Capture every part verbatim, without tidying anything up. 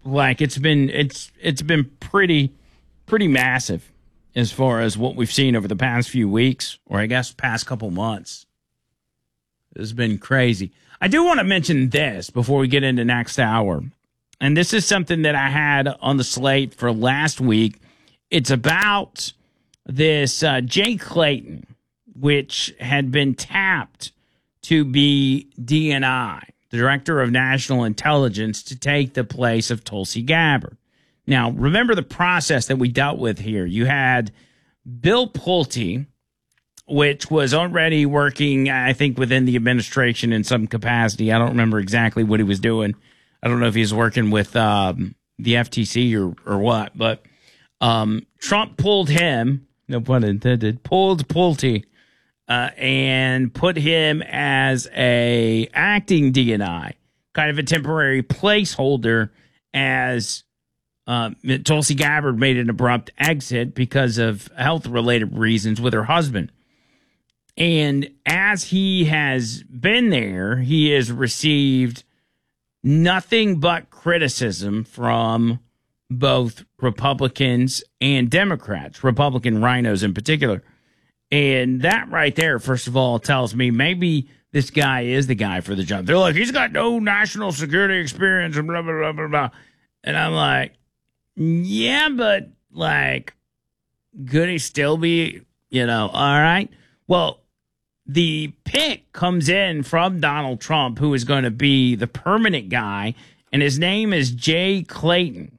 like it's been it's it's been pretty pretty massive as far as what we've seen over the past few weeks, or I guess past couple months. It's been crazy. I do want to mention this before we get into next hour. And this is something that I had on the slate for last week. It's about this uh, Jay Clayton, which had been tapped to be D N I, the Director of National Intelligence, to take the place of Tulsi Gabbard. Now, remember the process that we dealt with here. You had Bill Pulte, which was already working, I think, within the administration in some capacity. I don't remember exactly what he was doing. I don't know if he was working with um, the F T C or, or what, but um, Trump pulled him, no pun intended, pulled Pulte, uh, and put him as a acting D N I, kind of a temporary placeholder, as uh, Tulsi Gabbard made an abrupt exit because of health-related reasons with her husband. And as he has been there, he has received nothing but criticism from both Republicans and Democrats, Republican rhinos in particular. And that right there, first of all, tells me maybe this guy is the guy for the job. They're like, he's got no national security experience and blah, blah, blah, blah, blah. And I'm like, yeah, but like, could he still be, you know, all right? Well, the pick comes in from Donald Trump, who is going to be the permanent guy, and his name is Jay Clayton.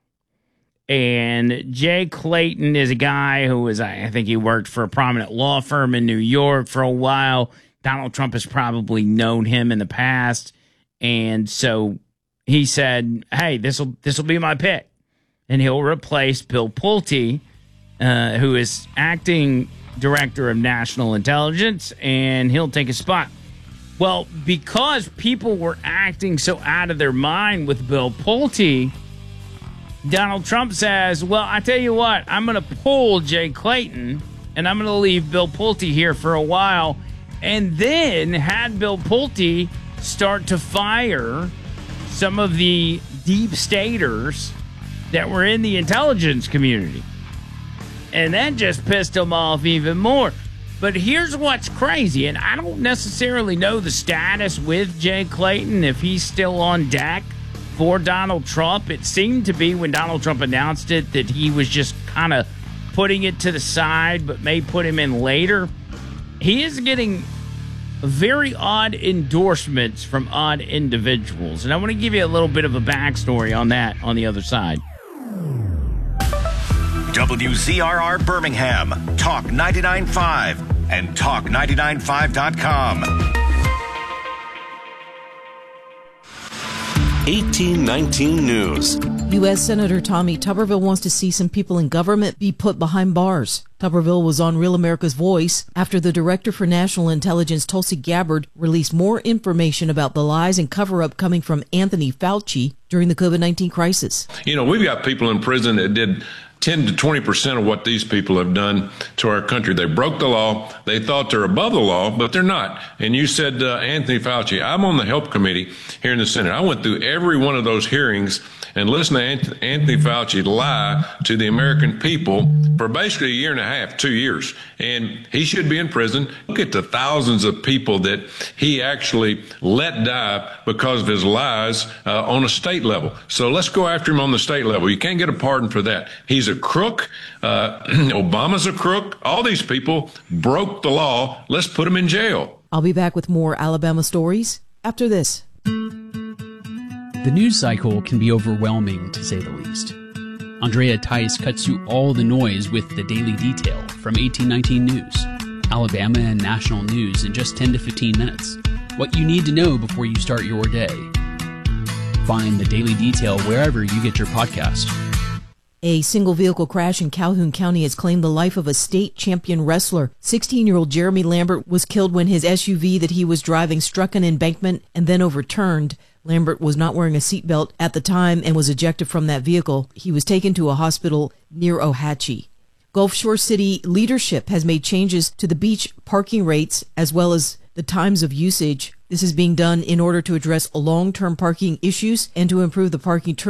And Jay Clayton is a guy who was, I think he worked for a prominent law firm in New York for a while. Donald Trump has probably known him in the past. And so he said, hey, this will this will be my pick. And he'll replace Bill Pulte, uh, who is acting Director of National Intelligence, and he'll take a spot. Well, because people were acting so out of their mind with Bill Pulte, Donald Trump says, well, I tell you what, I'm going to pull Jay Clayton, and I'm going to leave Bill Pulte here for a while, and then had Bill Pulte start to fire some of the deep staters that were in the intelligence community. And that just pissed him off even more. But here's what's crazy, and I don't necessarily know the status with Jay Clayton, if he's still on deck for Donald Trump. It seemed to be, when Donald Trump announced it, that he was just kind of putting it to the side, but may put him in later. He is getting very odd endorsements from odd individuals, and I want to give you a little bit of a backstory on that on the other side. W Z R R Birmingham, Talk ninety-nine point five, and talk ninety-nine point five dot com. eighteen nineteen News. U S Senator Tommy Tuberville wants to see some people in government be put behind bars. Tuberville was on Real America's Voice after the Director for National Intelligence, Tulsi Gabbard, released more information about the lies and cover-up coming from Anthony Fauci during the COVID nineteen crisis. You know, we've got people in prison that did ten to twenty percent of what these people have done to our country. They broke the law. They thought they're above the law, but they're not. And you said uh, Anthony Fauci. I'm on the Help Committee here in the Senate. I went through every one of those hearings and listened to Anthony Fauci lie to the American people for basically a year and a half, two years. And he should be in prison. Look at the thousands of people that he actually let die because of his lies uh, on a state level. So let's go after him on the state level. You can't get a pardon for that. He's a crook. Uh, Obama's a crook. All these people broke the law. Let's put them in jail. I'll be back with more Alabama stories after this. The news cycle can be overwhelming, to say the least. Andrea Tice cuts through all the noise with the Daily Detail from eighteen nineteen News. Alabama and national news in just ten to fifteen minutes. What you need to know before you start your day. Find the Daily Detail wherever you get your podcast. A single vehicle crash in Calhoun County has claimed the life of a state champion wrestler. sixteen-year-old Jeremy Lambert was killed when his S U V that he was driving struck an embankment and then overturned. Lambert was not wearing a seatbelt at the time and was ejected from that vehicle. He was taken to a hospital near Ohatchee. Gulf Shore City leadership has made changes to the beach parking rates as well as the times of usage. This is being done in order to address long-term parking issues and to improve the parking turnover.